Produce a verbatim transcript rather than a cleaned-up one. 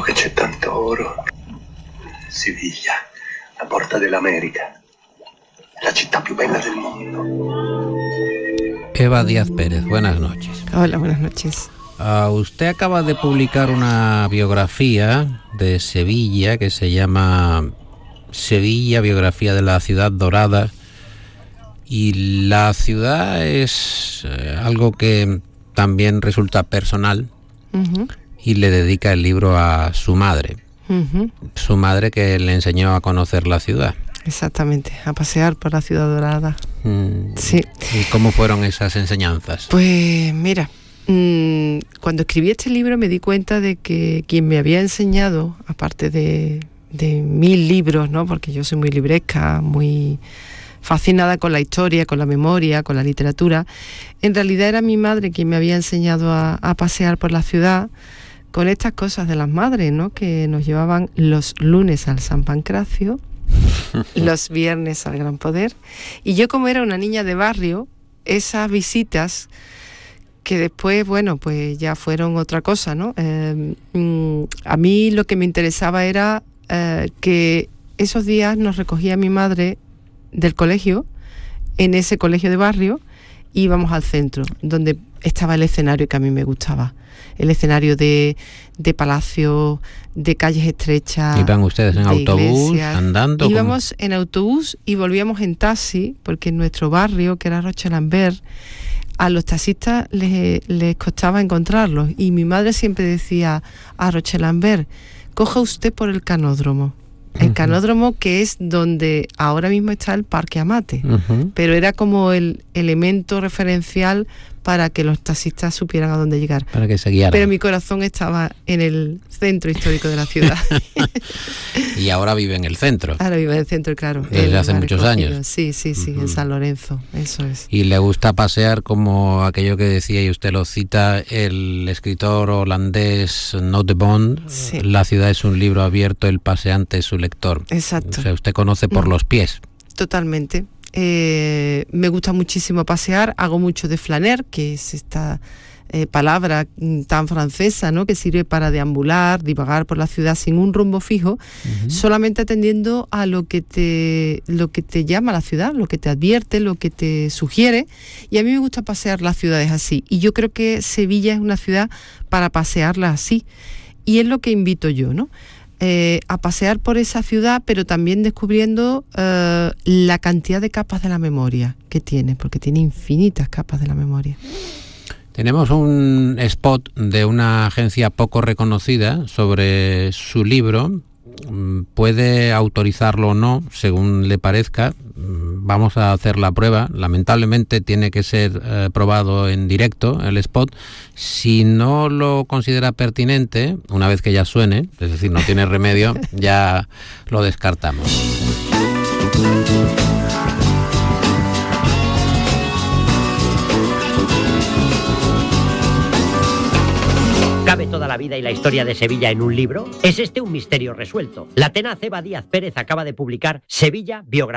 che c'è tanto oro. Siviglia, la porta dell'America, la città più bella del mundo. Eva Díaz Pérez, buenas noches. Hola, buenas noches. Uh, usted acaba de publicar una biografía de Sevilla que se llama Sevilla, biografía de la ciudad dorada. Y la ciudad es eh, algo que también resulta personal, uh-huh. y le dedica el libro a su madre. Uh-huh. Su madre que le enseñó a conocer la ciudad. Exactamente, a pasear por la ciudad dorada. Mm. Sí. ¿Y cómo fueron esas enseñanzas? Pues mira, mmm, cuando escribí este libro me di cuenta de que quien me había enseñado, aparte de, de mil libros, ¿no? Porque yo soy muy libresca, muy fascinada con la historia, con la memoria, con la literatura, en realidad era mi madre quien me había enseñado a, a pasear por la ciudad con estas cosas de las madres, ¿no? Que nos llevaban los lunes al San Pancracio, los viernes al Gran Poder, y yo, como era una niña de barrio, esas visitas que después, bueno, pues ya fueron otra cosa, ¿no? Eh, mm, a mí lo que me interesaba era eh, que esos días nos recogía mi madre del colegio, en ese colegio de barrio, íbamos al centro, donde estaba el escenario que a mí me gustaba. El escenario de, de palacio, de calles estrechas. ¿Iban ustedes en autobús, iglesias, andando? Íbamos ¿cómo? En autobús y volvíamos en taxi, porque en nuestro barrio, que era Roche-Lambert, a los taxistas les, les costaba encontrarlos. Y mi madre siempre decía a Roche-Lambert, coja usted por el canódromo. El canódromo, que es donde ahora mismo está el Parque Amate, uh-huh. pero era como el elemento referencial para que los taxistas supieran a dónde llegar. Para que se guiaran. Pero mi corazón estaba en el centro histórico de la ciudad. Y ahora vive en el centro. Ahora vive en el centro, claro. Desde hace muchos recogido. años. Sí, sí, sí, uh-huh. en San Lorenzo, eso es. Y le gusta pasear como aquello que decía, y usted lo cita, el escritor holandés Nottebohm, sí. La ciudad es un libro abierto, el paseante es su lector. Exacto. O sea, usted conoce por uh-huh. los pies. Totalmente. Eh, me gusta muchísimo pasear, hago mucho de flaner, que es esta eh, palabra tan francesa, ¿no? Que sirve para deambular, divagar por la ciudad sin un rumbo fijo, uh-huh. solamente atendiendo a lo que te lo que te llama la ciudad, lo que te advierte, lo que te sugiere, y a mí me gusta pasear las ciudades así, y yo creo que Sevilla es una ciudad para pasearla así, y es lo que invito yo, ¿no? Eh, a pasear por esa ciudad, pero también descubriendo eh, la cantidad de capas de la memoria que tiene, porque tiene infinitas capas de la memoria. Tenemos un spot de una agencia poco reconocida sobre su libro. Puede autorizarlo o no, según le parezca. Vamos a hacer la prueba. Lamentablemente tiene que ser eh, probado en directo el spot. Si no lo considera pertinente, una vez que ya suene, es decir, no tiene remedio, ya lo descartamos. ¿Cabe toda la vida y la historia de Sevilla en un libro? ¿Es este un misterio resuelto? La tenaz Eva Díaz Pérez acaba de publicar Sevilla, biografía.